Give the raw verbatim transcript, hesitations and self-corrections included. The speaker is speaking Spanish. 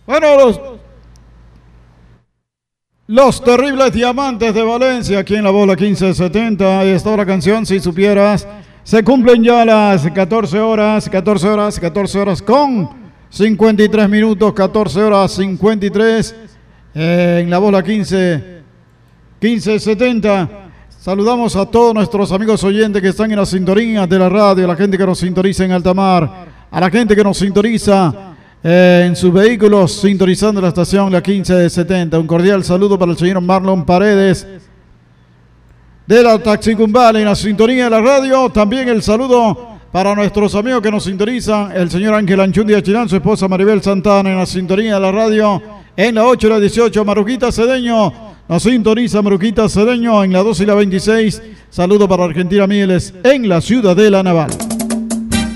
Bueno, los, los terribles diamantes de Valencia, aquí en la bola quince setenta. Ahí está la canción, si supieras. Se cumplen ya las catorce horas, catorce horas, catorce horas con cincuenta y tres minutos, catorce horas cincuenta y tres eh, en la bola quince setenta. Saludamos a todos nuestros amigos oyentes que están en las sintonías de la radio, a la gente que nos sintoniza en alta mar, a la gente que nos sintoniza eh, en sus vehículos, sintonizando la estación La quince setenta. Un cordial saludo para el señor Marlon Paredes de la Taxicumbal en la sintonía de la radio. También el saludo para nuestros amigos que nos sintonizan, el señor Ángel Anchundi Achilán, su esposa Maribel Santana en la sintonía de la radio, en la ocho y la dieciocho, Maruquita Cedeño, nos sintoniza Maruquita Cedeño en la dos y la veintiséis, saludo para Argentina Mieles en la Ciudadela Naval.